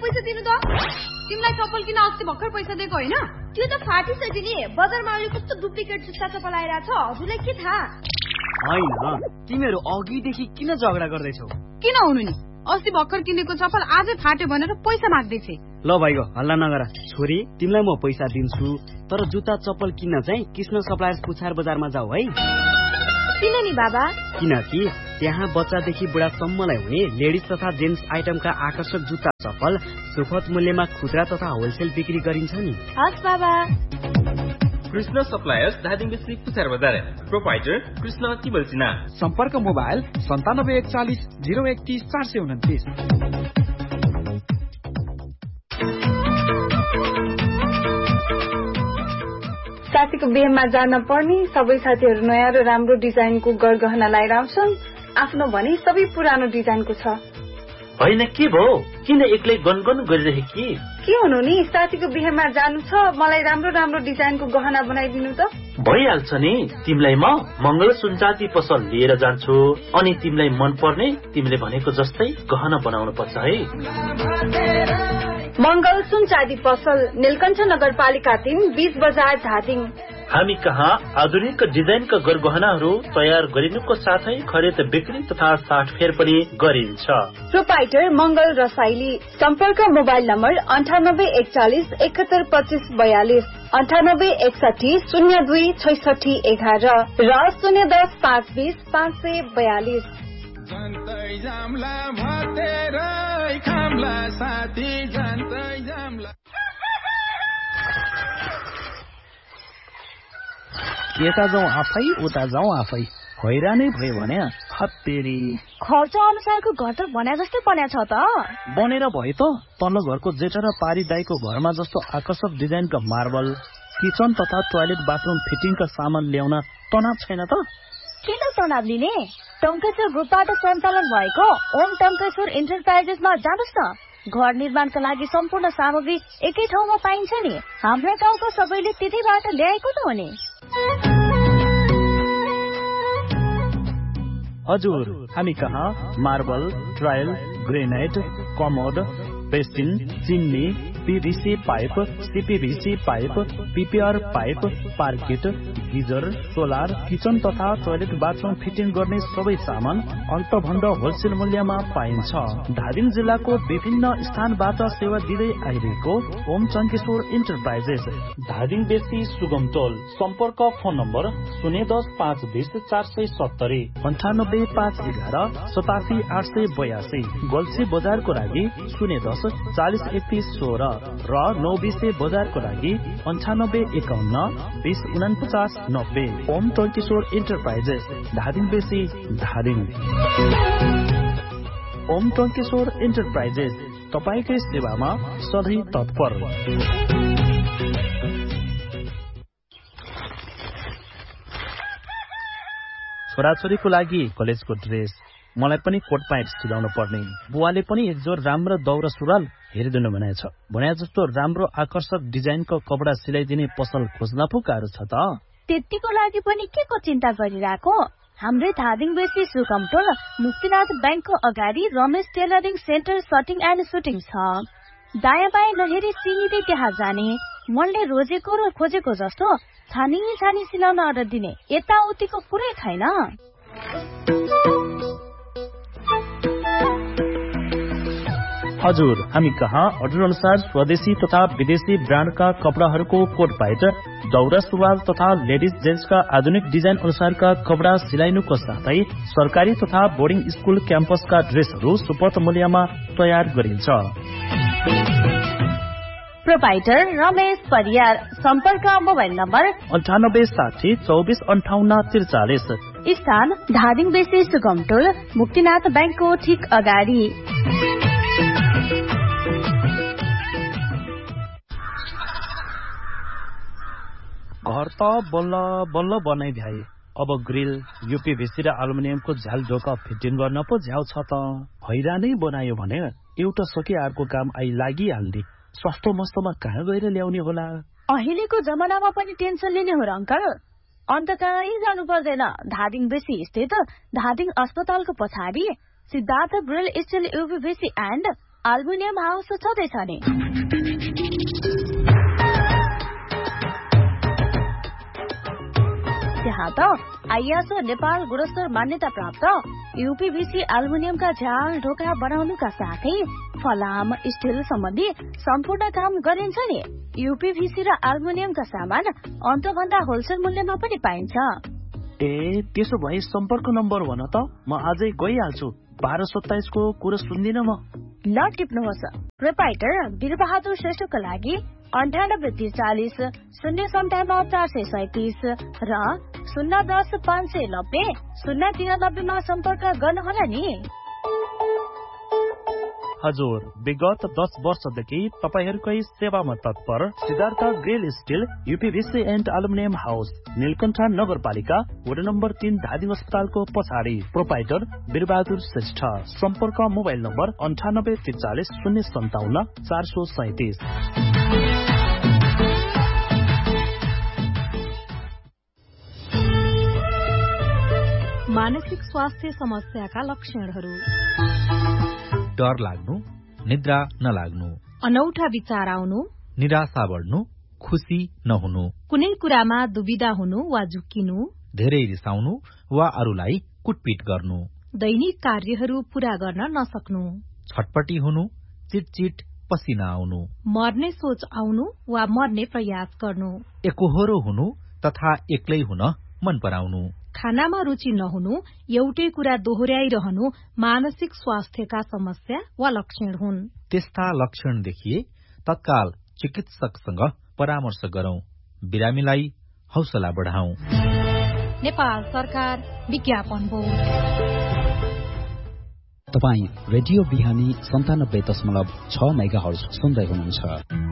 पैसा दिनु त? तिमीलाई चप्पल किन अस्ति भर्खर पैसा दिएको हैन? त्यो त फाटिसक्यो नि। बजारमा अहिले कस्तो डुप्लिकेट जुत्ता चप्पल आइरहेछ, हजुरलाई के थाहा? हैन, तिमीहरु अघिदेखि किन झगडा गर्दैछौ? किन हुनु नि? अस्ति भर्खर किनेको चप्पल आजै फाट्यो भनेर पैसा माग्दै थिए। ल भाइको हल्ला नगर। छोरी, तिमीलाई म पैसा दिन्छु, तर जुत्ता चप्पल किन्न चाहिँ कृष्ण सप्लायर्स पुछार बजारमा जाऊ है। किन नि बाबा? किनकि त्यहाँ बच्चादेखि बुढासम्मलाई हुने लेडिज तथा जेन्ट्स आइटमका आकर्षक जुत्ता चप्पल सुपथ मूल्यमा खुद्रा तथा होलसेल बिक्री गरिन्छ नि। हस् बाबा। कृष्ण सप्लायर्स धादिङ डिस्ट्रिक्ट पुछार बजार। प्रोपाइटर कृष्ण तिबलसिना। सम्पर्क मोबाइल 9741 031 429। साथीको बिहेमा जान पर्ने सबै साथीहरू नयाँ र राम्रो डिजाइनको गरगहना लगाएर आउँछन्। आफ्नो भने सबै पुरानो डिजाइनको छ। होइन के भयो? किन एक्लै गनगन गरिरहेकी? के हुनु नि, साथीको बिहेमा जानु छ, मलाई राम्रो राम्रो डिजाइनको गहना बनाइदिनु त। भइहाल्छ नि, तिमीलाई म मंगल सुनचाँदी पसल लिएर जान्छु, अनि तिमीलाई मन पर्ने तिमीले भनेको जस्तै गहना बनाउनु पर्छ है। मंगल सुनचाँदी पसल, नीलकण्ठ नगरपालिका 3, 20 बजार धादिङ। हामी कहाँ आधुनिक डिजाइनका गरगहनाहरू तयार गरिनुको साथै खरिद बिक्री तथा साटफेर पनि गरिन्छ। प्रोपाइटर मंगल रसाइली। सम्पर्क मोबाइल नम्बर 9841 7125 42, 9861 02 66 11 र 010 520 542। यता जाउँ आफै उता जाउँ आफै, हैरानै भयो भने हत्तेरी। खर्च अनुसारको घर त भने जस्तै बन्या छ त। बनेर भयो त। तल्लो घरको जेठा र पारी दाईको घरमा जस्तो आकर्षक डिजाइनका मार्बल, किचन तथा टोयलेट बाथरुम फिटिङका सामान ल्याउन तनाव छैन त? किन तनाव लिने? टङ्केश्वर ग्रुपबाट सञ्चालन भएको ओम टङ्केश्वर इन्टरप्राइजेसमा जानुहोस् न। घर निर्माणका लागि सम्पूर्ण सामग्री एकै ठाउँमा पाइन्छ नि। हाम्रो गाउँको सबैले त्यतैबाट ल्याएको त हो नि। हजुर, हामी कहाँ marble, tile, granite, commode, basin, chimney, PVC pipe, CPVC pipe, PPR pipe, पार्किट, geyser, solar, kitchen तथा टोयलेट बाथरुम फिटिङ गर्ने सबै सामान अन्तभन्द होलसेल मूल्यमा पाइन्छ। धादिङ जिल्लाको विभिन्न स्थानबाट सेवा दिँदै आइरहेको ओम टङ्केश्वर इन्टरप्राइजेस, धादिङ बेसी सुगम टोल। सम्पर्क फोन नम्बर 010 520 470, 98 511 87 882, गल्सी बजारको लागि 010 40 31 16 र 920 बजारको लागि 98 51 20 49 90। ओम टङ्केश्वर इन्टरप्राइजेस, धादिङ बेसी, धादिङ। ओम टङ्केश्वर इन्टरप्राइजेस तपाईकै सेवामा सधैँ तत्पर। छोराछोरीको लागि कलेजको ड्रेस, मलाई पनि कोट प्यान्ट सिलाउनु पर्ने। बुवाले पनि एक जोर राम्रो दौरा सुरुवाल हेरिदिनु भनेछ। भने जस्तो राम्रो आकर्षक डिजाइनको कपडा सिलाइदिने पसल खोज्न पो गाह्रो छ त। त्यतिको लागि पनि के को चिन्ता गरिरहेको? हाम्रै धादिङ बेसी सुकमटोल मुक्तिनाथ ब्याङ्कको अगाडि Ramesh tailoring centre सटिङ and shooting छ। दायाँ बायाँ नहेरी सिधै त्यहाँ जाने। मनले रोजेको र खोजेको जस्तो छानी छानी सिलाउन अर्डर दिने, यताउतिको कुरै छैन। हजुर, हामी कहाँ अर्डर अनुसार स्वदेशी तथा विदेशी ब्रान्डका कपडाहरूको कोट प्यान्ट, दौरा सुरुवाल तथा लेडिज जेन्ट्सका आधुनिक डिजाइन अनुसारका कपडा सिलाइनुको साथै सरकारी तथा बोर्डिङ स्कुल क्याम्पसका ड्रेसहरू सुपथ मूल्यमा तयार गरिन्छ। प्रोपाइटर रमेश परियार। सम्पर्क मोबाइल नम्बर 98 60 24 58 43, स्थान धादिङ बेसी सुगमटोल मुक्तिनाथ ब्याङ्कको ठिक अगाडि। घर त बल्ल बल्ल बनाइ भ्याए, अब ग्रिल, यूपीभीसी र एल्युमिनियमको झ्याल ढोका फिटिङ गर्न पो झ्याउ छ त। हैरानै बनायो भने एउटा सके अर्को काम आई लागिहाल्ने। सस्तो मस्तोमा कहाँ गएर ल्याउने होला? अहिलेको जमानामा पनि टेन्सन लिने हो र अंकल? अन्त कहीँ जानु पर्दैन। धादिङ बेसी स्थित धादिङ अस्पतालको पछाडि Siddhartha grill still यूपीभीसी and aluminium house छँदैछ नि। त्यहाँ त आइएसओ नेपाल गुणस्तर मान्यता प्राप्त यूपीभीसी एल्युमिनियमका झ्याल ढोका बनाउनुका साथै फलाम स्टिल सम्बन्धी सम्पूर्ण काम गरिन्छ नि। यूपीभीसी र एल्युमिनियमका सामान अन्तभन्दा होलसेल मूल्यमा पनि पाइन्छ। ए त्यसो भए सम्पर्क नम्बर भन त, म आजै गइहाल्छु। 1227 को कुरा सुन्दिन म। ल टिप्नुहोस्। प्रोपाइटर वीरबहादुर श्रेष्ठको लागि 9843 057 437 र 010 590 093 मा सम्पर्क गर्नुहोला नि। हजुर, विगत 10 वर्षदेखि तपाईहरुकै सेवामा तत्पर Siddhartha grill still यूपीभीसी and aluminium house, Neelkanth नगरपालिका, वडा नम्बर 3, धादिङ अस्पतालको पछाडि। प्रोपाइटर वीरबहादुर श्रेष्ठ। सम्पर्क मोबाइल नम्बर 9843 057 437। मानसिक स्वास्थ्य समस्याका लक्षणहरू: डर लाग्नु, निद्रा नलाग्नु, अनौठा विचार आउनु, निराशा बढ्नु, खुशी नहुनु, कुनै कुरामा दुविधा हुनु वा झुक्किनु, धेरै रिसाउनु वा अरूलाई कुटपिट गर्नु, दैनिक कार्यहरू पूरा गर्न नसक्नु, छटपटी हुनु, चिटचिट पसिना आउनु, मर्ने सोच आउनु वा मर्ने प्रयास गर्नु, एकोहोरो हुनु तथा एक्लै हुन मन पराउनु, खानामा रुचि नहुनु, एउटै कुरा दोहोर्याइरहनु मानसिक स्वास्थ्यका समस्या वा लक्षण हुन्। त्यस्ता लक्षण देखिए तत्काल चिकित्सकसँग परामर्श गरौं। बिरामीलाई हौसला बढाउँ। नेपाल सरकार विज्ञापन बोर्ड। तपाई रेडियो बिहानी 97.6 मेगाहर्ज सुन्दै हुनुहुन्छ।